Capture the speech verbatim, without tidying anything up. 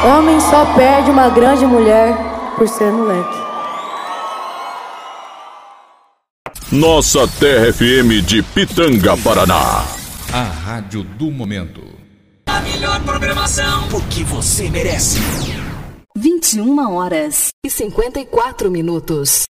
Homem só perde uma grande mulher por ser moleque. Nossa Terra F M de Pitanga, Paraná. A rádio do momento. A melhor programação, porque você merece. vinte e uma horas e cinquenta e quatro minutos.